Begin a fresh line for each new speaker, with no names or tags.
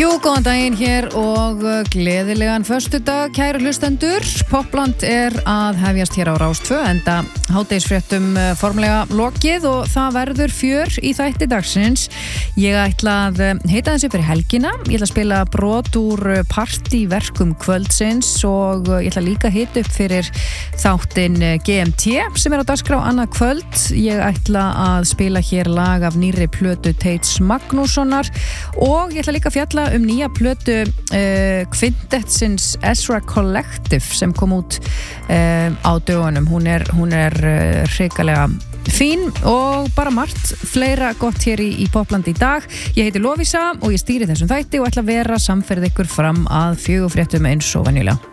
Jú, góðan daginn hér og gleðilegan föstudag, kæru hlustendur. Popland að hefjast hér á Rás 2 enda hádegisfréttum formlega lokið og það verður fjör í þætti dagsins. Ég ætla að heita þessi fyrir helgina. Ég ætla að spila brot úr partíverkum kvöldsins og ég ætla líka að hita upp fyrir þáttinn GMT sem á dagskrá annað kvöld. Ég ætla að spila hér lag af nýrri plötu Teits Magnússonar og ég ætla líka að fjalla nýja plötu Kvintetsins Ezra Collective sem kom út á dögunum. Hún er hrikalega fín og bara margt fleira gott hér í Popland í dag. Ég heiti Lovísa og ég stýri þessum þætti og ætla að vera samferð ykkur fram að 4 fréttum eins og venjulega.